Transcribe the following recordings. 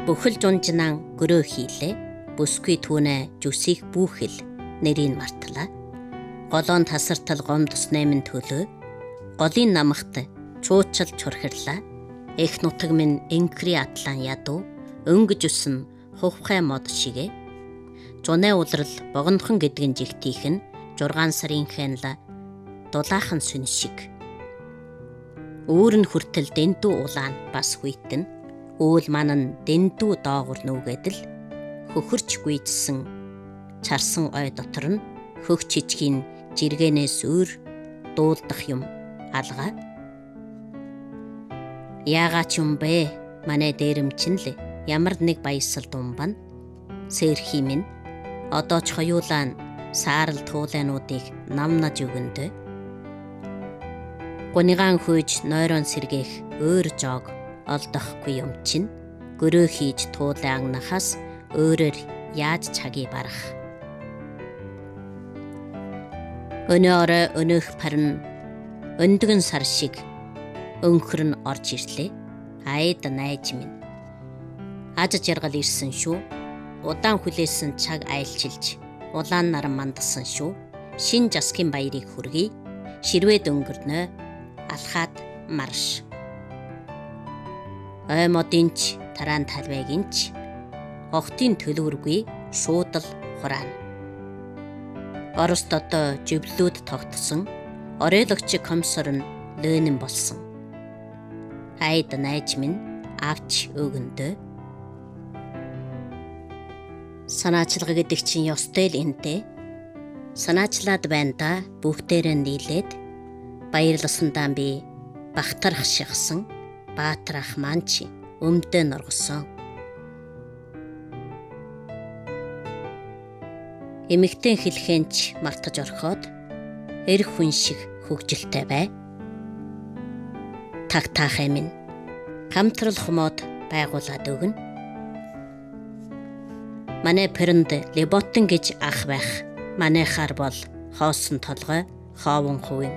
Бүхэл жунжинан гөрөө хийлээ. Бүсгүй түүнэ жүсих бүхэл нэрийг мартлаа. Голоон тасартал гомдос наймын төлөө. Голын намахт чуучил чурхирлаа. Эх нутаг минь энкри атлан ядуу. Өнгөж өсөн хувхай мод шигэ. Жунэ улрал богондхон гэдгэн жигтих нь 6 сарын хэнла дулаахан сүн шиг. Өөрн хүртэл дэндүү улаан бас хүйтэн. Үйл манан дэндүү доогуур нүгэдэл хөхөрч гүйдсэн чарсан ой дотор нь хөх чичгийн жиргэнээс өөр дуулдах юм алгаа. Яагаад юм бэ? Манай дээрэмчин л ямар нэг баясал думбан сэрхий минь одоо ч хоёулаан саарл туулайнуудыг намнаж өгөндөө. Гунигаан хүйж нойрон сэргээх өөр жог олдохгүй юм чинь гөрөө хийж туулай агнахаас өөрөөр яаж цагийг барах. Өнөөрэ өнөөх парн өндгөн сар шиг өнхөр нь орж ирлээ. Айд найж минь аж жаргал ирсэн шүү. Удаан хүлээсэн цаг айлчилж улаан нар мандсан шүү. Шин жасгийн баярыг хүргэе. Ширвэд өнгөрнө алхаад марш. Ой модинч таран талвэгинч охтын төлөвөргүй шуудал хураана. Орос дотоо живлүүд тогтсон оройлагч комиссар нь Ленин болсон. Айд найж минь авч өгөндөө. Санаачлага гэдэг чинь ёстой л энтэй. Санаачлаад байна да бүгдээрээ нийлээд баярласандаа би бахтарх шигсэн баатрах маань чи өмдөө норгосон. Эмэгтэй хэлхэнч мартаж орхоод эр хүн шиг хөгжилтэй бай. Тагтаахай минь хамтрал хомоод байгуулад өгнө. Манай парнд Леботен гэж ах байх. Манайхаар бол хоосон толгой хоовон хувийн.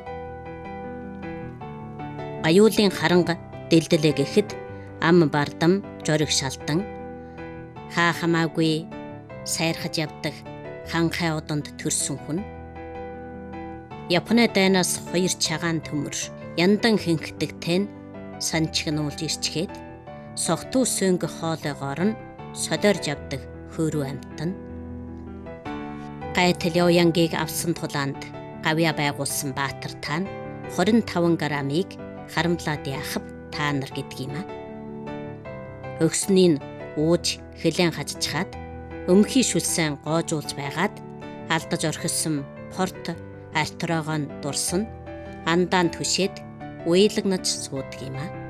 Аюулын харанга дэлдэлээ гэхэд ам бардам жориг шалтан хаа хамаагүй сайрхаж явдаг ханхай одонд төрсөн хүн. Японы дайнаас 2 чагаан төмөр яндан хинхдэг тэн санчгнуулж ирчгээд согтуу сөнг хоолойгоор нь солиорж явдаг хөөрөө амттан. Гайтал явянгийг авсан тулаанд гавья байгуулсан баатар таан 25 грамыг харамлаад яхав та нар гэдэг юм а. Өгснийг ууж хилэн хажчихад өмхий шүлсэн гоожуулж байгаад алдаж орхисон порт артрогон дурсан андаан түшээд уйлагнаж суудаг юм а.